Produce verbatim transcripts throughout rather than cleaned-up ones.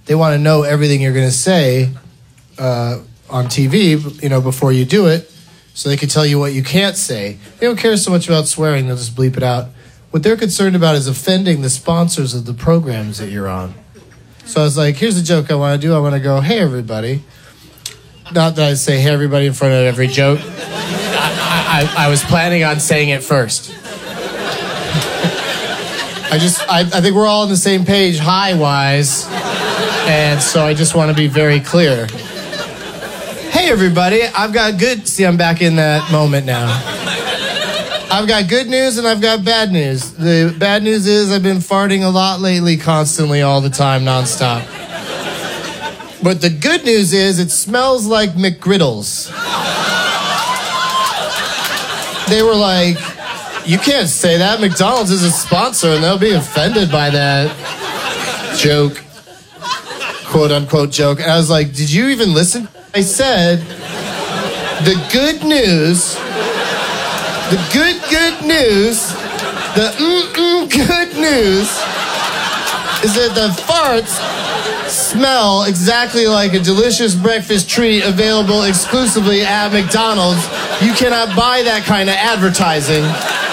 they want to know everything you're going to say uh, on T V, you know, before you do it, so they can tell you what you can't say. They don't care so much about swearing; they'll just bleep it out. What they're concerned about is offending the sponsors of the programs that you're on. So I was like, here's a joke I want to do. I want to go, hey, everybody. Not that I say, hey, everybody in front of every joke. I, I, I was planning on saying it first. I just, I, I think we're all on the same page, high-wise. And so I just want to be very clear. Hey, everybody, I've got good... See, I'm back in that moment now. I've got good news and I've got bad news. The bad news is I've been farting a lot lately, constantly, all the time, nonstop. But the good news is it smells like McGriddles. They were like, you can't say that. McDonald's is a sponsor and they'll be offended by that joke. Quote unquote joke. And I was like, did you even listen? I said, the good news... The good, good news, the mm-mm good news, is that the farts smell exactly like a delicious breakfast treat available exclusively at McDonald's. You cannot buy that kind of advertising.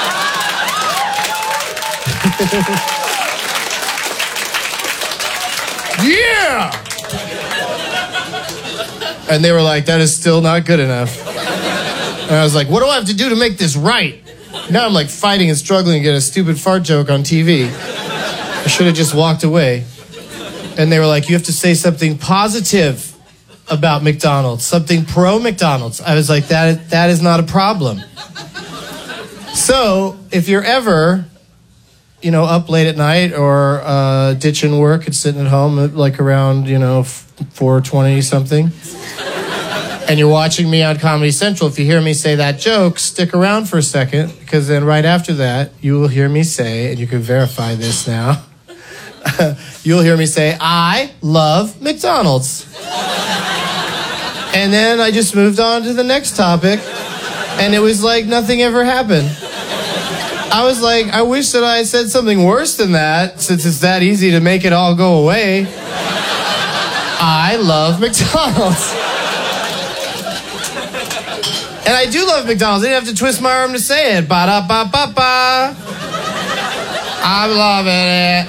Yeah! And they were like, that is still not good enough. And I was like, what do I have to do to make this right? Now I'm like fighting and struggling to get a stupid fart joke on T V. I should have just walked away. And they were like, you have to say something positive about McDonald's, something pro-McDonald's. I was like, that that is not a problem. So if you're ever, you know, up late at night or uh, ditching work and sitting at home at like around, you know, four twenty something, and you're watching me on Comedy Central, if you hear me say that joke, stick around for a second, because then right after that, you will hear me say, and you can verify this now, you'll hear me say, I love McDonald's. And then I just moved on to the next topic, and it was like nothing ever happened. I was like, I wish that I had said something worse than that, since it's that easy to make it all go away. I love McDonald's. And I do love McDonald's. I didn't have to twist my arm to say it. Ba-da-ba-ba-ba. I'm loving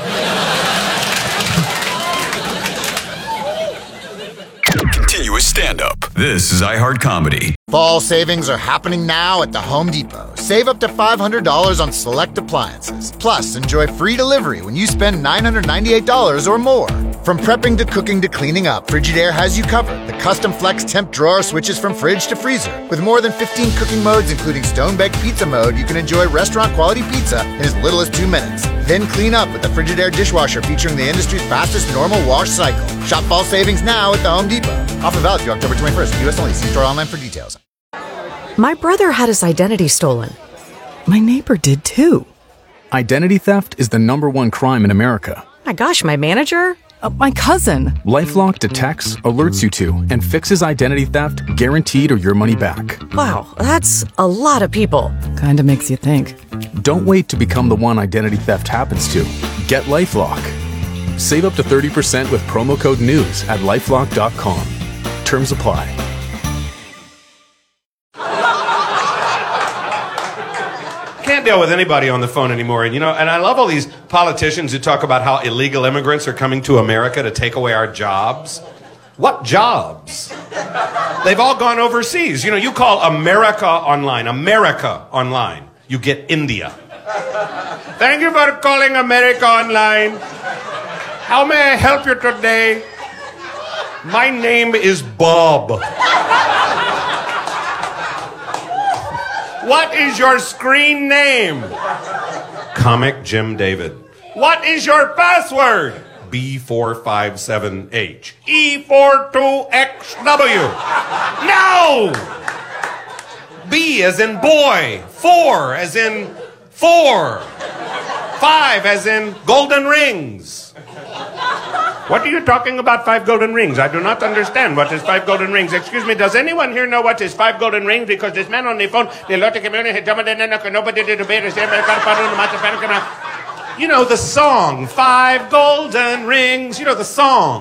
it. Continuous stand-up. This is iHeart Comedy. Fall savings are happening now at the Home Depot. Save up to five hundred dollars on select appliances. Plus, enjoy free delivery when you spend nine hundred ninety-eight dollars or more. From prepping to cooking to cleaning up, Frigidaire has you covered. The custom flex temp drawer switches from fridge to freezer. With more than fifteen cooking modes, including stone-baked pizza mode, you can enjoy restaurant-quality pizza in as little as two minutes. Then clean up with the Frigidaire dishwasher featuring the industry's fastest normal wash cycle. Shop fall savings now at the Home Depot. Offer valid through October twenty-first. U S only. See store online for details. My brother had his identity stolen. My neighbor did too. Identity theft is the number one crime in America. My gosh, my manager? Uh, my cousin. LifeLock detects, alerts you to, and fixes identity theft guaranteed or your money back. Wow, that's a lot of people. Kinda makes you think. Don't wait to become the one identity theft happens to. Get LifeLock. Save up to thirty percent with promo code NEWS at lifelock dot com. Terms apply. Can't deal with anybody on the phone anymore. And you know, and I love all these politicians who talk about how illegal immigrants are coming to America to take away our jobs. What jobs? They've all gone overseas. You know, you call America online, America online, you get India. Thank you for calling America online. How may I help you today? My name is Bob. What is your screen name? Comic Jim David. What is your password? B four five seven H. E four two X W. No! B as in boy. Four as in four. Five as in golden rings. What are you talking about, five golden rings? I do not understand. What is five golden rings? Excuse me, does anyone here know what is five golden rings? Because this man on the phone, you know the song, Five Golden Rings. You know the song.